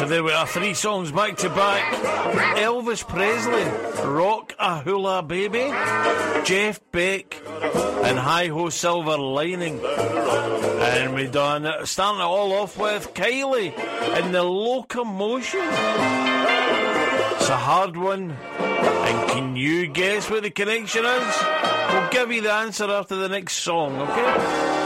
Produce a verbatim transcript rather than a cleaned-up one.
So there we are, three songs back to back. Elvis Presley, Rock a Hula Baby, Jeff Beck, and Hi Ho Silver Lining. And we done it, starting it all off with Kylie and the Locomotion. It's a hard one. And can you guess what the connection is? We'll give you the answer after the next song, okay?